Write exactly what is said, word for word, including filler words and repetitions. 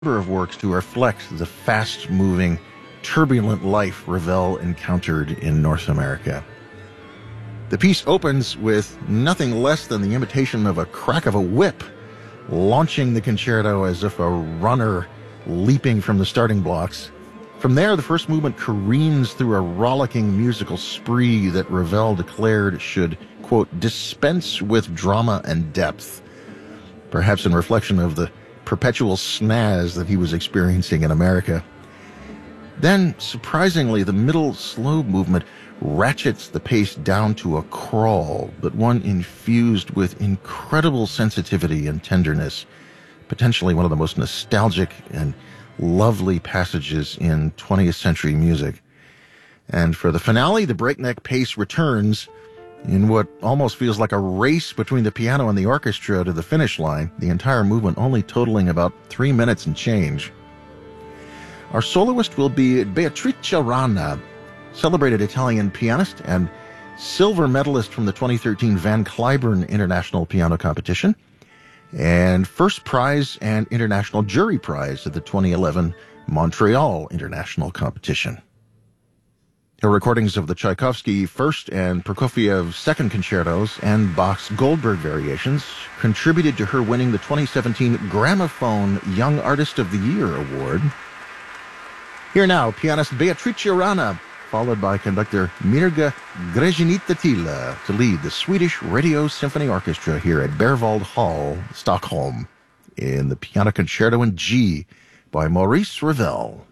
number of works to reflect the fast-moving, turbulent life Ravel encountered in North America. The piece opens with nothing less than the imitation of a crack of a whip, launching the concerto as if a runner leaping from the starting blocks. From there, the first movement careens through a rollicking musical spree that Ravel declared should, quote, dispense with drama and depth, perhaps in reflection of the perpetual snaz that he was experiencing in America. Then, surprisingly, the middle slow movement ratchets the pace down to a crawl, but one infused with incredible sensitivity and tenderness, potentially one of the most nostalgic and lovely passages in twentieth century music. And for the finale, the breakneck pace returns in what almost feels like a race between the piano and the orchestra to the finish line, the entire movement only totaling about three minutes and change. Our soloist will be Beatrice Rana, celebrated Italian pianist and silver medalist from the twenty thirteen Van Cliburn International Piano Competition, and first prize and international jury prize at the twenty eleven Montreal International Competition. Her recordings of the Tchaikovsky First and Prokofiev Second Concertos and Bach's Goldberg Variations contributed to her winning the twenty seventeen Gramophone Young Artist of the Year Award. Here now, pianist Beatrice Rana, followed by conductor Mirga Grezhinita-Tila to lead the Swedish Radio Symphony Orchestra here at Berwald Hall, Stockholm, in the Piano Concerto in G by Maurice Ravel.